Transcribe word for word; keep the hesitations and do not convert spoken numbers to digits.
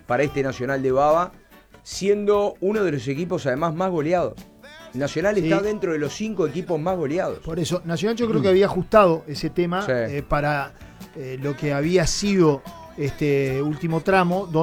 para este Nacional de Baba, siendo uno de los equipos además más goleados. Nacional sí. está dentro de los cinco equipos más goleados. Por eso, Nacional yo creo que había ajustado ese tema Sí. eh, para eh, lo que había sido este último tramo,